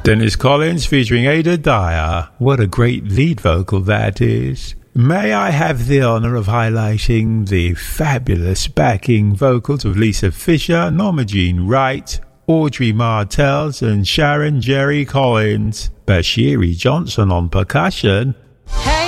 Dennis Collins featuring Ada Dyer. What a great lead vocal that is. May I have the honour of highlighting the fabulous backing vocals of Lisa Fisher, Norma Jean Wright, Audrey Martels and Sharon Jerry Collins. Bashiri Johnson on percussion. Hey.